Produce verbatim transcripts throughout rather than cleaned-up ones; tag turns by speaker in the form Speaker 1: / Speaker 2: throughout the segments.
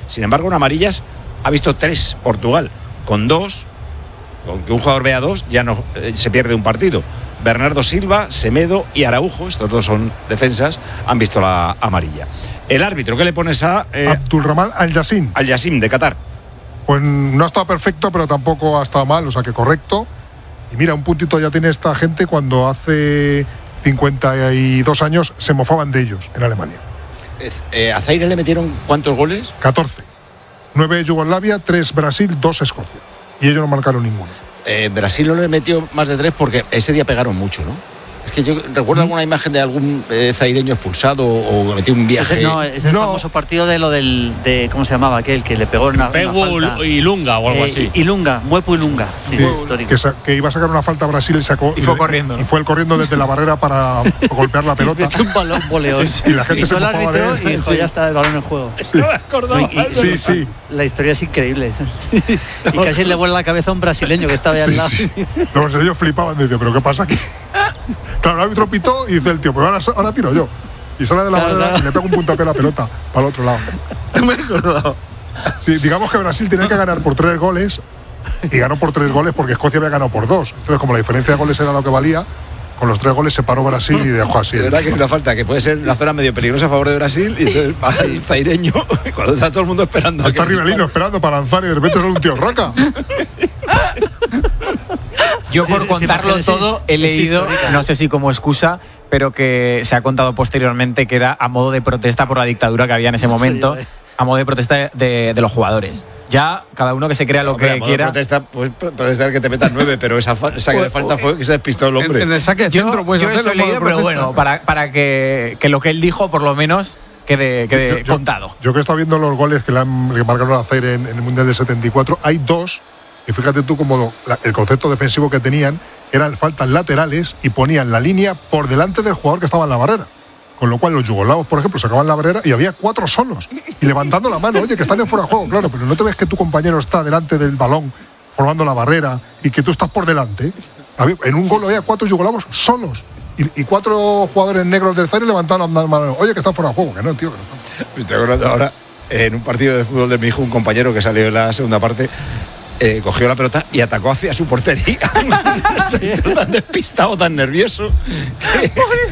Speaker 1: Sin embargo, en amarillas ha visto tres Portugal, con dos, con que un jugador vea dos, ya no eh, se pierde un partido. Bernardo Silva, Semedo y Araujo, estos dos son defensas, han visto la amarilla. El árbitro, ¿qué le pones a eh,
Speaker 2: Abdulrahman Al-Yassim?
Speaker 1: Al-Yassim de Qatar.
Speaker 2: Pues no ha estado perfecto, pero tampoco ha estado mal, o sea que correcto. Y mira, un puntito ya tiene esta gente cuando hace cincuenta y dos años se mofaban de ellos en Alemania.
Speaker 1: Eh, ¿A Zaire le metieron cuántos goles?
Speaker 2: catorce. nueve Yugoslavia, tres Brasil, dos Escocia. Y ellos no marcaron ninguno.
Speaker 1: Eh, Brasil no le metió más de tres porque ese día pegaron mucho, ¿no? Es que yo recuerdo alguna imagen de algún eh, zaireño expulsado o metió un viaje.
Speaker 3: Ese, no, es el no. famoso partido de lo del. De, ¿Cómo se llamaba aquel? Que le pegó una.
Speaker 4: Pegu
Speaker 3: una falta.
Speaker 4: y Lunga o algo
Speaker 3: eh,
Speaker 4: así.
Speaker 3: Y Lunga, Muepo y Lunga. Sí,
Speaker 2: sí,
Speaker 3: es histórico.
Speaker 2: Que, que iba a sacar una falta a Brasil y sacó.
Speaker 5: Y fue
Speaker 2: y,
Speaker 5: corriendo.
Speaker 2: Y fue el corriendo desde la barrera para golpear la pelota.
Speaker 3: un balón voleón.
Speaker 2: Y la gente
Speaker 3: y
Speaker 2: se
Speaker 3: el
Speaker 2: mofaba de él.
Speaker 3: y dijo, ya está el balón en juego.
Speaker 2: Sí, sí, sí.
Speaker 3: La historia es increíble. Y casi le vuela la cabeza a un brasileño que estaba ahí al lado.
Speaker 2: Sí, sí. Los ellos flipaban, decían, ¿pero qué pasa aquí? Claro, el árbitro pitó y dice el tío, pues ahora, ahora tiro yo. Y sale de la
Speaker 3: claro,
Speaker 2: barrera
Speaker 3: claro.
Speaker 2: y le pega un puntapié a la pelota para el otro lado.
Speaker 1: Me he acordado.
Speaker 2: Sí, digamos que Brasil tenía que ganar por tres goles y ganó por tres goles porque Escocia había ganado por dos. Entonces, como la diferencia de goles era lo que valía, con los tres goles se paró Brasil y dejó así.
Speaker 1: De verdad que es una falta que puede ser una zona medio peligrosa a favor de Brasil y entonces va el zaireño cuando está todo el mundo esperando.
Speaker 2: Está Rivelino esperando para lanzar y de repente sale un tío raca.
Speaker 5: Yo por sí, contarlo sí, todo he leído, no sé si como excusa, pero que se ha contado posteriormente que era a modo de protesta por la dictadura que había en ese momento, sí, a modo de protesta de, de los jugadores. Ya, cada uno que se crea lo hombre, que quiera.
Speaker 1: Protesta, pues protestar que te metan nueve, pero esa fa- saque de falta fue que se despistó el hombre.
Speaker 6: En, en el saque de centro, pues
Speaker 5: yo eso he leído, pero bueno, para, para que, que lo que él dijo, por lo menos, quede, quede
Speaker 2: yo,
Speaker 5: contado.
Speaker 2: Yo, yo que he estado viendo los goles que le, han, le marcaron a Zaire en, en el Mundial del setenta y cuatro, hay dos. Y fíjate tú como la, el concepto defensivo que tenían eran faltas laterales y ponían la línea por delante del jugador que estaba en la barrera. Con lo cual los yugoslavos, por ejemplo, sacaban la barrera y había cuatro solos. Y levantando la mano, oye, que están en fuera de juego, claro, pero no te ves que tu compañero está delante del balón formando la barrera y que tú estás por delante. En un gol había cuatro yugoslavos solos. Y, y cuatro jugadores negros del Zaire levantando la mano. Oye, que están fuera de juego, que no, tío, que no están.
Speaker 1: Me estoy acordando ahora, en un partido de fútbol de mi hijo, un compañero que salió en la segunda parte. Eh, cogió la pelota y atacó hacia su portería. Tan despistado, tan nervioso. Que...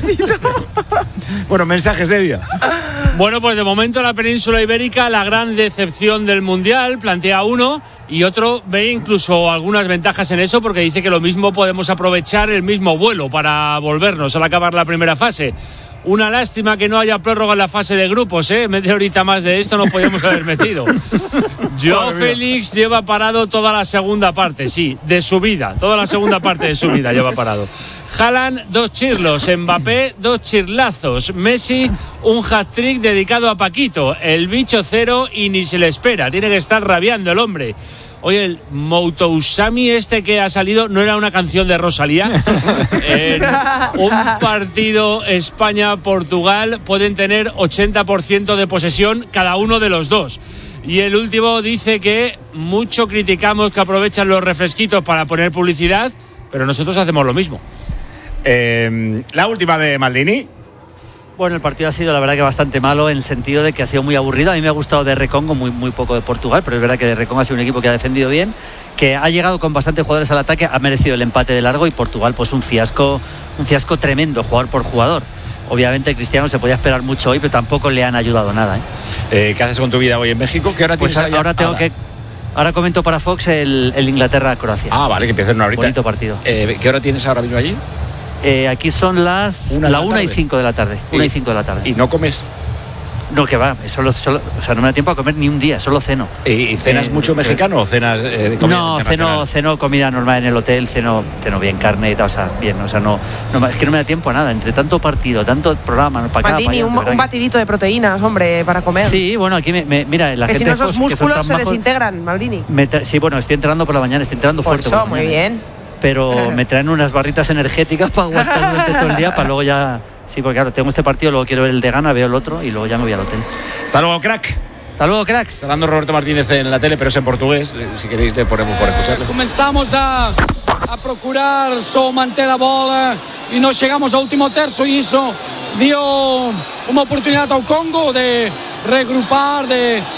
Speaker 1: Bueno, mensajes, Evia.
Speaker 4: Bueno, pues de momento la península ibérica, la gran decepción del Mundial, plantea uno y otro ve incluso algunas ventajas en eso porque dice que lo mismo podemos aprovechar el mismo vuelo para volvernos al acabar la primera fase. Una lástima que no haya prórroga en la fase de grupos, ¿eh? Media horita más de esto no podíamos haber metido. Joao Félix lleva parado toda la segunda parte, sí, de su vida. Toda la segunda parte de su vida lleva parado. Haaland, dos chirlos. Mbappé, dos chirlazos. Messi, un hat-trick dedicado a Paquito. El bicho cero y ni se le espera. Tiene que estar rabiando el hombre. Oye, el Moutousami este que ha salido no era una canción de Rosalía. En un partido España-Portugal pueden tener ochenta por ciento de posesión cada uno de los dos. Y el último dice que mucho criticamos que aprovechan los refresquitos para poner publicidad, pero nosotros hacemos lo mismo.
Speaker 1: Eh, la última de Maldini.
Speaker 3: Bueno, el partido ha sido la verdad que bastante malo en el sentido de que ha sido muy aburrido. A mí me ha gustado de Recongo, muy, muy poco de Portugal, pero es verdad que de Recongo ha sido un equipo que ha defendido bien, que ha llegado con bastantes jugadores al ataque, ha merecido el empate de largo y Portugal pues un fiasco, un fiasco tremendo, jugador por jugador. Obviamente Cristiano se podía esperar mucho hoy, pero tampoco le han ayudado nada. ¿eh?
Speaker 1: Eh, ¿Qué haces con tu vida hoy en México? ¿Qué hora
Speaker 3: pues
Speaker 1: tienes allá?
Speaker 3: Ahora tengo
Speaker 1: ahora.
Speaker 3: que... Ahora comento para Fox el, el Inglaterra-Croacia.
Speaker 1: Ah, vale, que empieza en una horita.
Speaker 3: Bonito partido.
Speaker 1: Eh, ¿Qué hora tienes ahora mismo allí?
Speaker 3: Eh, aquí son las
Speaker 1: una
Speaker 3: la
Speaker 1: la
Speaker 3: una y cinco de la tarde. Una y cinco de la tarde.
Speaker 1: ¿Y no comes?
Speaker 3: No, que va, solo, solo, o sea, no me da tiempo a comer ni un día, solo ceno.
Speaker 1: ¿Y cenas eh, mucho mexicano eh, o cenas eh, de comida
Speaker 3: No, ceno, ceno comida normal en el hotel, ceno, ceno bien carne y tal, o sea, bien, o sea, no, no, es que no me da tiempo a nada, entre tanto partido, tanto programa, no, para
Speaker 7: Maldini,
Speaker 3: acá, para allá,
Speaker 7: un, un batidito de proteínas, hombre, para comer.
Speaker 3: Sí, bueno, aquí me, me mira, la
Speaker 7: que
Speaker 3: gente
Speaker 7: si no esos músculos se
Speaker 3: bajos,
Speaker 7: desintegran, Maldini.
Speaker 3: Me tra- sí, bueno, estoy entrenando por la mañana, estoy entrenando
Speaker 7: por
Speaker 3: fuerte.
Speaker 7: Eso,
Speaker 3: por
Speaker 7: muy
Speaker 3: mañana,
Speaker 7: bien.
Speaker 3: Pero me traen unas barritas energéticas para aguantar durante todo el día, para luego ya... Sí, porque claro, tengo este partido, luego quiero ver el de Ghana, veo el otro y luego ya me voy al hotel.
Speaker 1: Hasta luego, crack.
Speaker 3: Hasta luego, cracks.
Speaker 1: Está hablando Roberto Martínez en la tele, pero es en portugués. Si queréis le ponemos por escucharlo.
Speaker 8: Comenzamos a, a procurar só manter a bola e nós chegamos ao último terço e isso dio uma oportunidade ao Congo de regrupar, de